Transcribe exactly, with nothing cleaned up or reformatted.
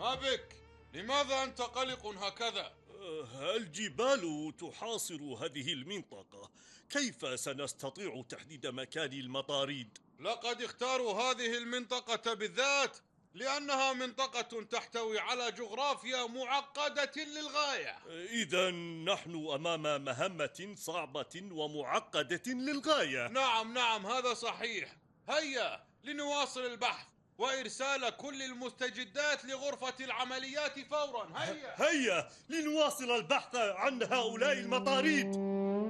ما بك؟ لماذا أنت قلق هكذا؟ الجبال تحاصر هذه المنطقة، كيف سنستطيع تحديد مكان المطاريد؟ لقد اختاروا هذه المنطقة بالذات لأنها منطقة تحتوي على جغرافيا معقدة للغاية. إذا نحن أمام مهمة صعبة ومعقدة للغاية. نعم نعم هذا صحيح. هيا لنواصل البحث وإرسال كل المستجدات لغرفة العمليات فورا. هيا هيا لنواصل البحث عن هؤلاء المطاريد.